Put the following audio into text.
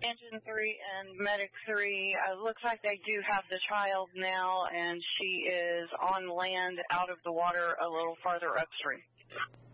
Engine 3 and Medic 3, looks like they do have the child now, and she is on land out of the water a little farther upstream.